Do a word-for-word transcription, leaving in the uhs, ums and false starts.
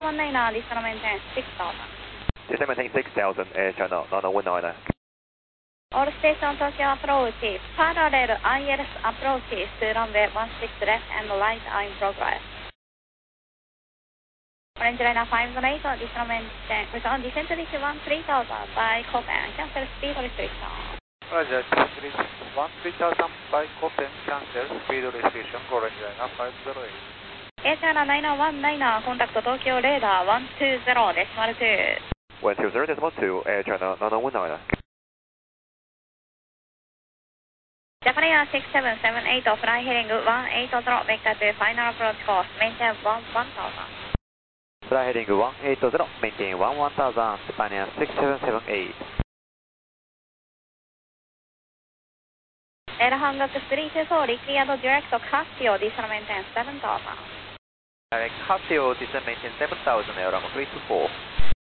one nine nine, this gonna maintain six thousand. Descend maintain six thousand, Air China nine one nine. All station Tokyo approach, parallel I L S approach to runway one six left and right are in progress. Orange liner five one eight, this gonna maintain, return descent to reach one three thousand by Copen, cancel speed restriction. Roger, descent reach one three thousand by Copen, cancel speed restriction, Orange liner five zero eight. Air China nine one nine, contact Tokyo radar one two zero decimal two. one two zero decimal two, Air China nine one nine. Japan Air six seven seven eight, fly heading one eight zero, vector to final approach course, maintain one one thousand. Fly heading one eight zero, maintain one one thousand, Japan Air six seven seven eight. Air Hancock three two four, cleared direct Casio, descent maintain seven thousand. Direct Casio, descend maintain seven thousand, Air Hancock three two four.